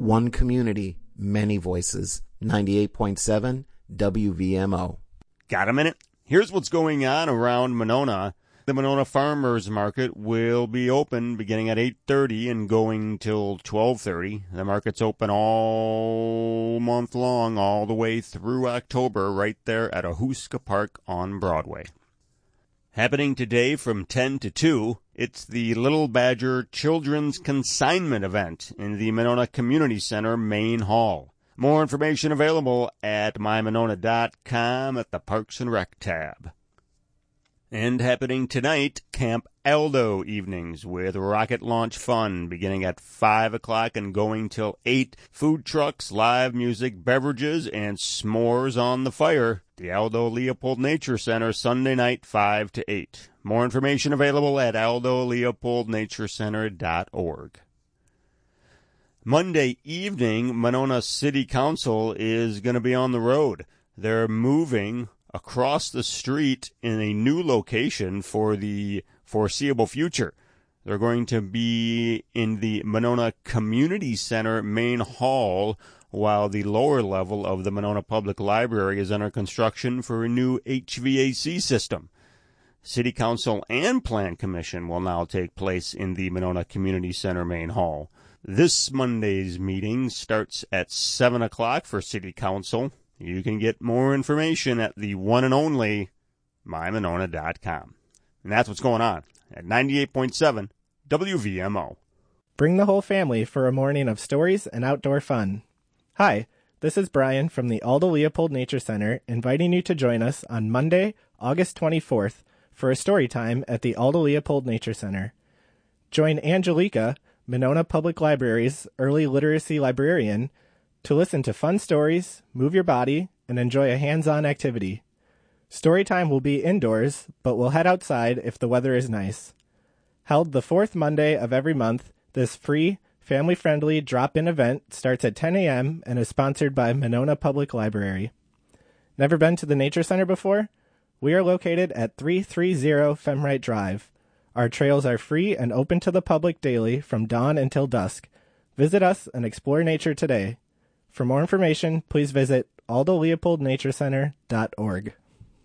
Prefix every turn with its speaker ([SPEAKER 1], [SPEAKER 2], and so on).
[SPEAKER 1] One community, many voices. 98.7 WVMO.
[SPEAKER 2] Got a minute? Here's what's going on around Monona. The Monona Farmers Market will be open beginning at 8:30 and going till 12:30. The market's open all month long, all the way through October, right there at Ahuska Park on Broadway. Happening today from 10 to 2, it's the Little Badger Children's Consignment Event in the Monona Community Center main hall. More information available at mymonona.com at the Parks and Rec tab. And happening tonight, Camp Aldo evenings with rocket launch fun beginning at 5 o'clock and going till 8. Food trucks, live music, beverages, and s'mores on the fire. The Aldo Leopold Nature Center, Sunday night, 5 to 8. More information available at aldoleopoldnaturecenter.org. Monday evening, Monona City Council is going to be on the road. They're moving across the street in a new location for the foreseeable future. They're going to be in the Monona Community Center main hall, while the lower level of the Monona Public Library is under construction for a new HVAC system. City Council and Plan Commission will now take place in the Monona Community Center main hall. This Monday's meeting starts at 7 o'clock for City Council. You can get more information at the one and only mymonona.com. And that's what's going on at 98.7 WVMO.
[SPEAKER 3] Bring the whole family for a morning of stories and outdoor fun. Hi, this is Brian from the Aldo Leopold Nature Center, inviting you to join us on Monday, August 24th, for a story time at the Aldo Leopold Nature Center. Join Angelica, Monona Public Library's early literacy librarian, to listen to fun stories, move your body, and enjoy a hands-on activity. Storytime will be indoors, but we'll head outside if the weather is nice. Held the fourth Monday of every month, this free, family-friendly drop-in event starts at 10 a.m. and is sponsored by Monona Public Library. Never been to the Nature Center before? We are located at 330 Femrite Drive. Our trails are free and open to the public daily from dawn until dusk. Visit us and explore nature today. For more information, please visit aldoleopoldnaturecenter.org.